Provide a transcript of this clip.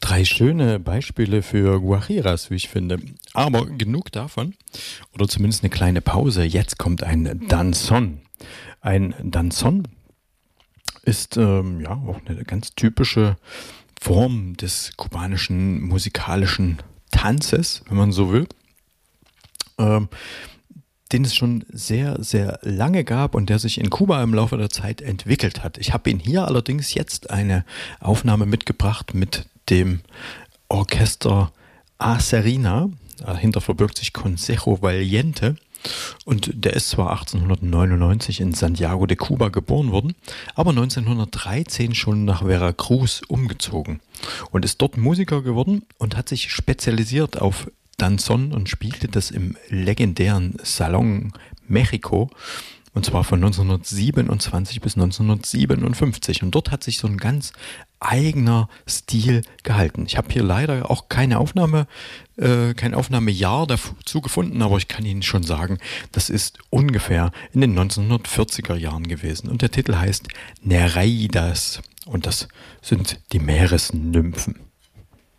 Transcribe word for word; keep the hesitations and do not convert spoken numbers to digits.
Drei schöne Beispiele für Guajiras, wie ich finde. Aber genug davon. Oder zumindest eine kleine Pause. Jetzt kommt ein Danzón. Ein Danzón ist ähm, ja auch eine ganz typische Form des kubanischen musikalischen Tanzes, wenn man so will. Ähm, den es schon sehr, sehr lange gab und der sich in Kuba im Laufe der Zeit entwickelt hat. Ich habe Ihnen hier allerdings jetzt eine Aufnahme mitgebracht mit dem Orchester Acerina. Dahinter verbirgt sich Consejo Valiente und der ist zwar achtzehnhundertneunundneunzig in Santiago de Cuba geboren worden, aber neunzehnhundertdreizehn schon nach Veracruz umgezogen und ist dort Musiker geworden und hat sich spezialisiert auf Danzón und spielte das im legendären Salón México und zwar von neunzehnhundertsiebenundzwanzig bis neunzehnhundertsiebenundfünfzig und dort hat sich so ein ganz eigener Stil gehalten. Ich habe hier leider auch keine Aufnahme, äh, kein Aufnahmejahr dazu gefunden, aber ich kann Ihnen schon sagen, das ist ungefähr in den neunzehnhundertvierziger Jahren gewesen und der Titel heißt Nereidas und das sind die Meeresnymphen.